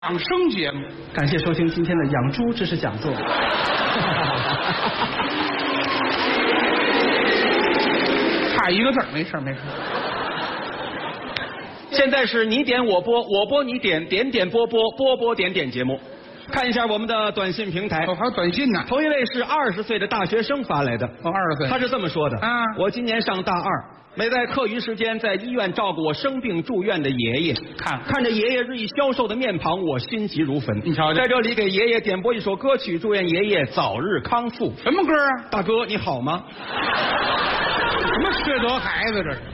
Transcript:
养生节目。 感谢收听今天的养猪知识讲座。 差一个字，没事没事。 现在是你点我播，我播你点，点点播播，播播点点节目。看一下我们的短信平台， 哦，还有短信呢。 头一位是20岁的大学生发来的。 哦，20岁。 他是这么说的啊， 我今年上大2，没在课余时间在医院照顾我生病住院的爷爷，看着爷爷日益消瘦的面庞，我心急如焚。 你瞧瞧， 在这里给爷爷点播一首歌曲，祝愿爷爷早日康复。 什么歌啊？ 大哥你好吗？ 什么缺德孩子这是？